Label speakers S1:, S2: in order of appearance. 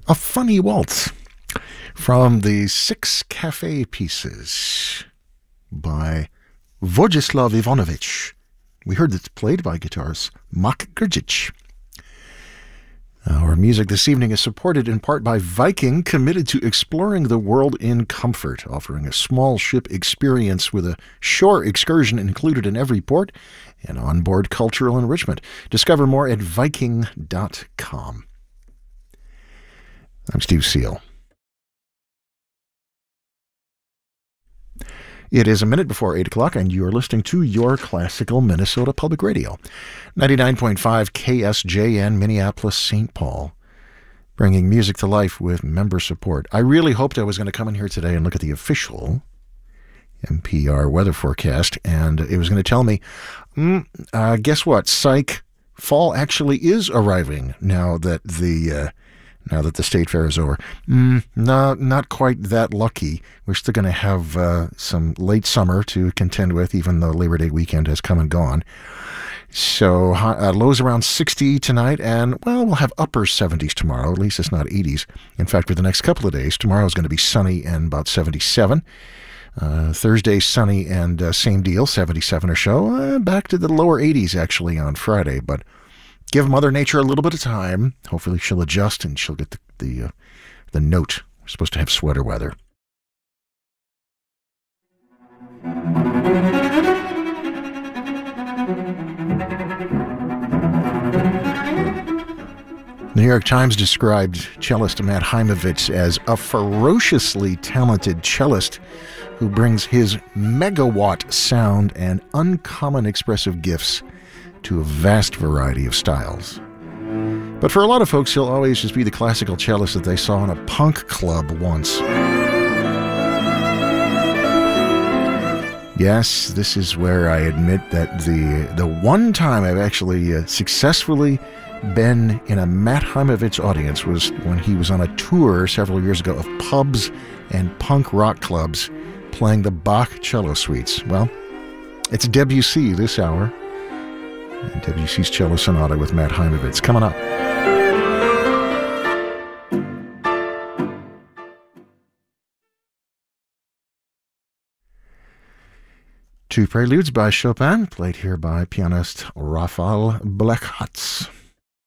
S1: A Funny Waltz from the Six Cafe Pieces by Vojislav Ivanovich. We heard it played by guitarist Mak Grgic. Our music this evening is supported in part by Viking, committed to exploring the world in comfort, offering a small ship experience with a shore excursion included in every port and onboard cultural enrichment. Discover more at Viking.com. I'm Steve Seal. It is a minute before 8 o'clock, and you are listening to your classical Minnesota Public Radio. 99.5 KSJN, Minneapolis, St. Paul, bringing music to life with member support. I really hoped I was going to come in here today and look at the official NPR weather forecast, and it was going to tell me, guess what? Psych, fall actually is arriving now that the state fair is over. No, not quite that lucky. We're still going to have some late summer to contend with, even though Labor Day weekend has come and gone. So lows around 60 tonight, and, well, we'll have upper 70s tomorrow. At least it's not 80s. In fact, for the next couple of days, tomorrow is going to be sunny and about 77. Thursday, sunny and same deal, 77 or so. Back to the lower 80s, actually, on Friday, but give Mother Nature a little bit of time. Hopefully she'll adjust and she'll get the note. We're supposed to have sweater weather. The New York Times described cellist Matt Heimovitz as a ferociously talented cellist who brings his megawatt sound and uncommon expressive gifts to a vast variety of styles. But for a lot of folks, he'll always just be the classical cellist that they saw in a punk club once. Yes, this is where I admit that the one time I've actually successfully been in a Matt Heimovitz audience was when he was on a tour several years ago of pubs and punk rock clubs playing the Bach cello suites. Well, it's Debussy this hour. And Debussy's Cello Sonata with Matt Heimovitz coming up. Two preludes by Chopin, played here by pianist Rafal Blechacz.